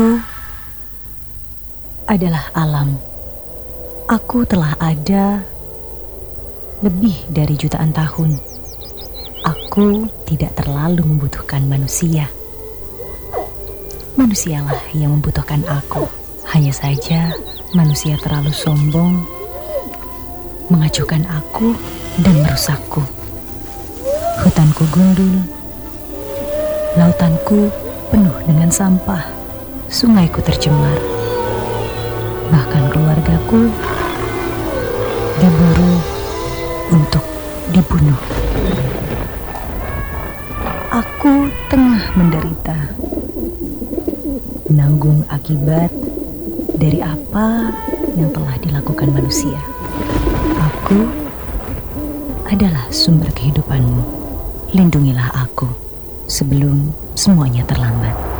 Adalah alam. Aku telah ada lebih dari jutaan tahun. Aku tidak terlalu membutuhkan manusia. Manusialah yang membutuhkan aku. Hanya saja manusia terlalu sombong, mengacuhkan aku dan merusakku. Hutanku gundul, lautanku penuh dengan sampah, sungaiku tercemar. Bahkan keluargaku diburu untuk dibunuh. Aku tengah menderita, menanggung akibat dari apa yang telah dilakukan manusia. Aku adalah sumber kehidupanmu. Lindungilah aku sebelum semuanya terlambat.